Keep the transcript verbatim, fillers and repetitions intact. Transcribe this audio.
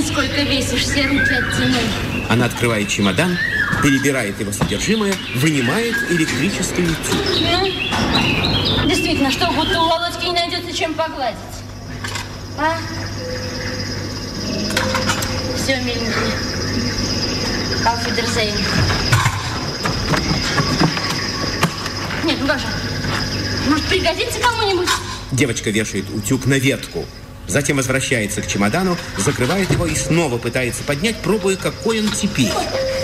сколько весишь, все руки оттянул. Она открывает чемодан, перебирает его содержимое, вынимает электрический утюг. Ну, действительно, что, будто у Володьки не найдется чем погладить. А? Все, миленький. Auf Wiedersehen. Нет, ну как же? Может, пригодится кому-нибудь? Девочка вешает утюг на ветку. Затем возвращается к чемодану, закрывает его и снова пытается поднять, пробуя, какой он теперь.